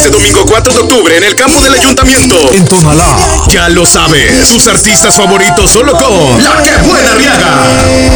este domingo 4 de octubre en el campo del ayuntamiento. En Tonalá. Ya lo sabes, sus artistas favoritos solo con La Que Buena Arriaga.